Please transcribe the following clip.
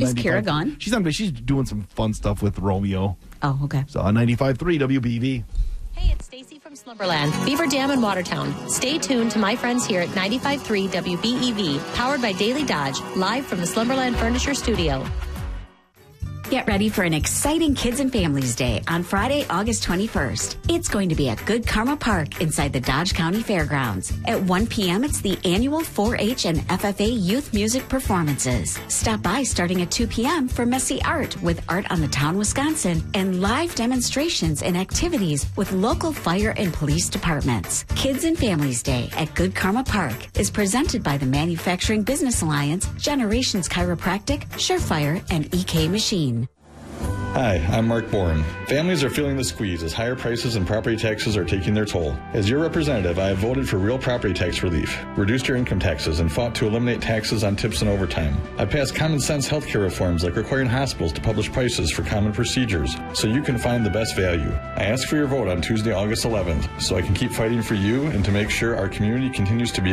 Is Kara gone? She's on, but she's doing some fun stuff with Romeo. Oh, okay. So on 95.3 WBV. Hey, it's Stacy from Slumberland, Beaver Dam in Watertown. Stay tuned to my friends here at 95.3 WBEV, powered by Daily Dodge, live from the Slumberland Furniture Studio. Get ready for an exciting Kids and Families Day on Friday, August 21st. It's going to be at Good Karma Park inside the Dodge County Fairgrounds. At 1 p.m., it's the annual 4-H and FFA youth music performances. Stop by starting at 2 p.m. for Messy Art with Art on the Town, Wisconsin, and live demonstrations and activities with local fire and police departments. Kids and Families Day at Good Karma Park is presented by the Manufacturing Business Alliance, Generations Chiropractic, Surefire, and EK Machine. Hi, I'm Mark Bourne. Families are feeling the squeeze as higher prices and property taxes are taking their toll. As your representative, I have voted for real property tax relief, reduced your income taxes, and fought to eliminate taxes on tips and overtime. I passed common sense healthcare reforms like requiring hospitals to publish prices for common procedures so you can find the best value. I ask for your vote on Tuesday, August 11th so I can keep fighting for you and to make sure our community continues to be